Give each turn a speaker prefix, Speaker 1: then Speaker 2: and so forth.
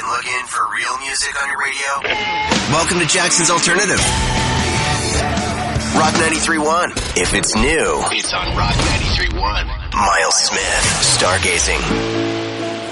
Speaker 1: Looking for real music on your radio? Welcome to Jackson's Alternative. Rock 93.1. If it's new, it's on Rock 93.1. Miles Smith, Stargazing.